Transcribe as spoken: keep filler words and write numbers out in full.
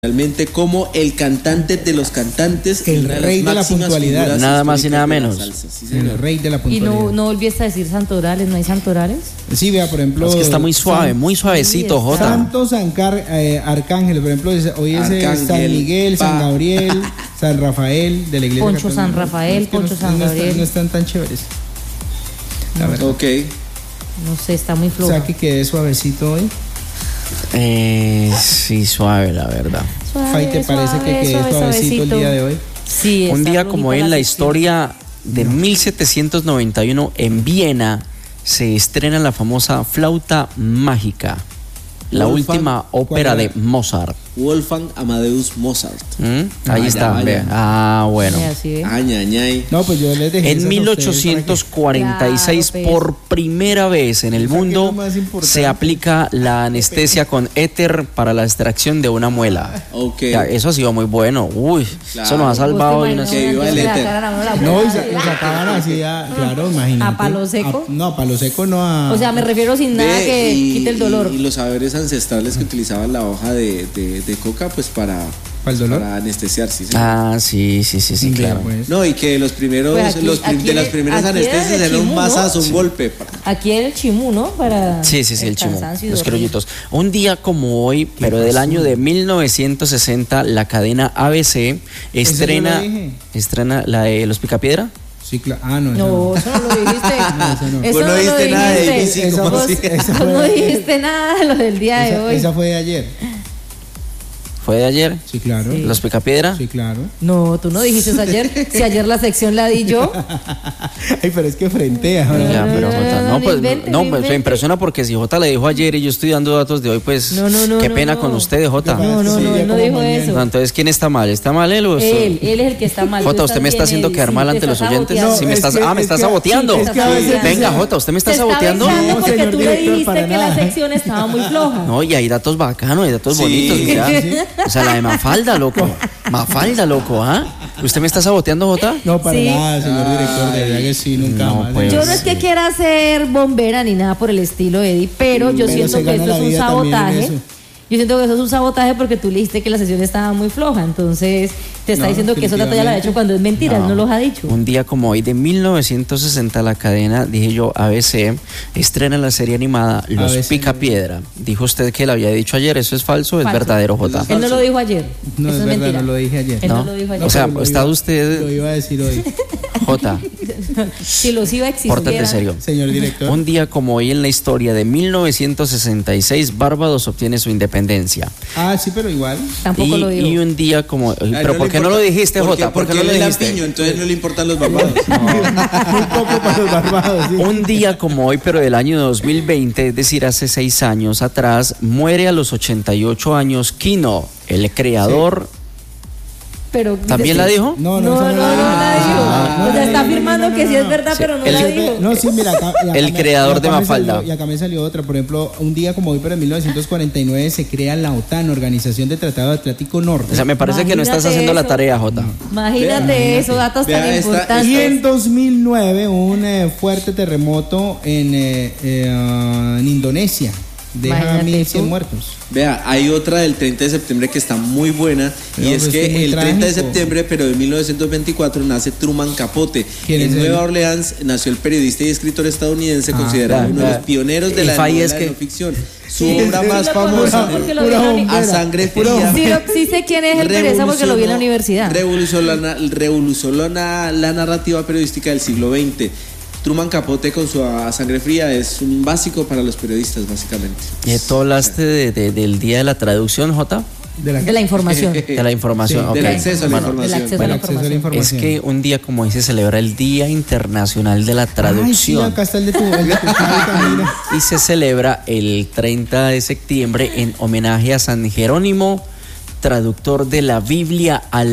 Realmente como el cantante de los cantantes, el rey de la puntualidad, nada más y nada menos. Salsa, sí, el rey de la puntualidad. Y no, no volviste a decir santorales, ¿no hay santorales? Sí, vea, por ejemplo. Es que está muy suave, San, muy suavecito, sí, Jota. Santos Ancar, eh, Arcángel, por ejemplo, hoy es Arcángel, San Miguel, pa. San Gabriel, San Rafael de la iglesia. Poncho católica. San Rafael, Es que Poncho no, San no Gabriel. Están, no están tan chéveres. La verdad. Ok. No sé, está muy O flojo. sea que quede suavecito hoy. Eh, sí, suave, la verdad. Fay, ¿te parece que quede suave, suavecito el día de hoy? Sí, Un está día como hoy en la sección. historia de mil setecientos noventa y uno en Viena se estrena la famosa Flauta Mágica, la Wolfgang, última ópera de Mozart. Wolfgang Amadeus Mozart. ¿Mm? Ahí Vaya, está, vaya. ve. Ah, bueno. Sí, así ve. Añañay. No, pues yo les dejé. En esas a mil ustedes ochocientos para cuarenta y seis, Claro, pues. por primera vez en el Esa que es mundo, lo más importante. se aplica la anestesia con éter para la extracción de una muela. Ok. Ya, eso ha sido muy bueno. Uy, Claro. eso nos ha salvado. ¿Vos te de unas- imaginas Que viva una el que le éter. sacaran a uno la que- No, y muela? sa- y sacaban así, a, claro, imagínate. ¿A palo seco? A- no, a palo seco no a. O sea, me refiero sin nada Ve, que y- quite el dolor. Y, y los saberes ancestrales que utilizaban la hoja de, de, de coca, pues para, ¿Para el dolor? para anestesiar, sí, sí. Ah, sí, sí, sí, sí, Vea, claro. pues. No, y que los primeros, Pues aquí- los prim- aquí de las en- primeras aquí era anestesias de eran un chimú, ¿no? mazazo, un golpe. pa. Aquí en el chimú, ¿no? Para Sí, sí, sí, el chimú, cansancio y los dormir. criollitos. Un día como hoy, pero del año de mil novecientos sesenta, la cadena A B C estrena, yo lo dije. estrena la de Los Picapiedra. Sí, claro. Ah, no. No, eso no lo dijiste. eso no. Eso Vos no lo dijiste nada de dijiste. A B C, Esa ¿cómo fue- así? esa Vos fue no de ayer. dijiste nada de lo del día de Esa, hoy. esa fue de ayer. ¿Fue de ayer? Sí, claro. Sí. Los Picapiedra. Sí, claro. No, tú no dijiste eso ayer. Si ayer la sección la di yo. Ay, pero es que frentea. ¿no? Ya, no, pero no, Jota, no, no, no pues, invente, no, no pues me invente. impresiona porque si Jota le dijo ayer y yo estoy dando datos de hoy, pues No, no, no, qué no, pena no. con ustedes, Jota. No, no, Sí, no, ya él no como dijo mañana. eso. No, entonces, ¿quién está mal? ¿Está mal él o usted? Él, él es el que está mal. Jota, Tú usted me estás está bien, haciendo Eddie. quedar Sí, mal te ante los estás oyentes. saboteando. Si me es estás, que- ah, me es estás que- saboteando. sí, te está saboteando. Venga, Jota, ¿usted me está Te está saboteando? avisando No, porque señor tú le director, dijiste para que la nada. sección estaba muy floja. No, y hay datos bacanos, hay datos Sí. bonitos, mira. Sí. O sea, la de Mafalda, loco. Mafalda, loco, ¿ah? ¿Usted me está saboteando, Jota? No, para Sí. nada, señor director. De verdad que sí, nunca No, más. pues. Yo no es que quiera ser bombera ni nada por el estilo, Eddie, pero yo Pero siento se que gana esto la es un vida también en sabotaje. eso. Yo siento que eso es un sabotaje porque tú le dijiste que la sesión estaba muy floja, entonces te está No, diciendo que eso dato ya lo ha hecho cuando es mentira, él no los ha dicho. Un día como hoy de mil novecientos sesenta, la cadena, dije yo, A B C, estrena la serie animada Los A B C. Picapiedra. Dijo usted que la había dicho ayer, ¿eso es falso o es Falso. verdadero, Jota? Él no lo dijo ayer. No, eso es es verdad, mentira. no lo dije ayer. Él no, ¿No? lo dijo ayer. O sea, pero lo ¿está iba- usted- Lo iba a decir hoy. Jota, si los iba a existir. pórtate serio. Señor director. Un día como hoy en la historia de mil novecientos sesenta y seis, Barbados obtiene su independencia. Ah, sí, pero igual. Tampoco y, lo dijo. y un día como... Ay, ¿Pero no por le qué no importa- lo dijiste, porque- Jota? ¿Por qué Porque no lo él es dijiste? lampiño, entonces no le importan los barbados. Muy poco para los barbados. ¿sí? Un día como hoy, pero del año dos mil veinte, es decir, hace seis años atrás, muere a los ochenta y ocho años Kino, el creador. Pero, ¿También la dijo? No, No, no, no, esa no, no la dijo. Ah, no, O sea, no, está no, no, afirmando no, que no, sí es no. verdad, pero no el- la dijo. No, sí, mira, acá, y acá El me- creador y acá de me Mafalda. salió- y acá me salió otra, por ejemplo, un día como hoy, pero en mil novecientos cuarenta y nueve se crea la OTAN, Organización de Tratado Atlántico Norte. O sea, me parece que no estás Imagínate haciendo la eso. tarea, Jota. Imagínate eso, datos Vea, tan esta- importantes. Y en dos mil nueve un eh, fuerte terremoto en, eh, eh, en Indonesia. Deja Imagínate mil cien tú. muertos. Vea, hay otra del treinta de septiembre que está muy buena Pero, y es pues, que es muy el treinta de trágico. septiembre, pero de mil novecientos veinticuatro, nace Truman Capote. ¿Quién En es él? Nueva Orleans nació el periodista y escritor estadounidense Ah, considerado ya, uno de ya. los pioneros de El la Fay novela es de que- no ficción. Su Sí, obra sí, más lo conozco famosa, porque lo Pura vi en la uni- A bombera. Sangre Pura Fría. Sí, lo- sí sé quién es el pereza porque lo vi en la Revolucionó- universidad. Revolucionó la, revolucionó la, la narrativa periodística del siglo veinte. Truman Capote con su A Sangre Fría es un básico para los periodistas, básicamente. ¿Y tú hablaste de- de- del día de la traducción, Jota? De la, De la información. De la información, Sí, ok. Del acceso a la Bueno, información. Del acceso del a la acceso a la información. es información. que un día como hoy se celebra el Día Internacional de la Ay, sí, Traducción. acá está el de tu, el de tu camino. Y se celebra el treinta de septiembre en homenaje a San Jerónimo, traductor de la Biblia al